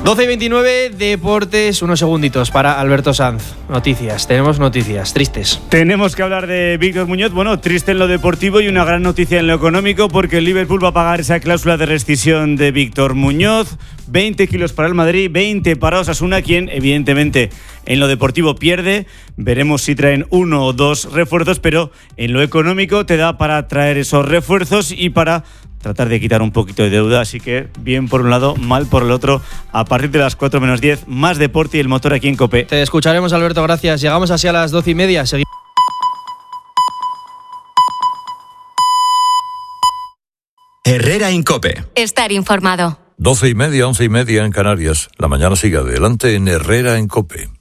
12:29, deportes, unos segunditos para Alberto Sanz. Noticias, tenemos noticias tristes. Tenemos que hablar de Víctor Muñoz. Bueno, triste en lo deportivo y una gran noticia en lo económico, porque el Liverpool va a pagar esa cláusula de rescisión de Víctor Muñoz. 20 kilos para el Madrid, 20 para Osasuna, quien evidentemente en lo deportivo pierde. Veremos si traen 1 o 2 refuerzos, pero en lo económico te da para traer esos refuerzos y para tratar de quitar un poquito de deuda. Así que bien por un lado, mal por el otro. A partir de las 4 menos 10, más deporte y el motor aquí en COPE. Te escucharemos, Alberto, gracias. Llegamos así a las 12:30. Seguimos. Herrera en COPE. Estar informado. 12:30, 11:30 en Canarias. La mañana sigue adelante en Herrera en COPE.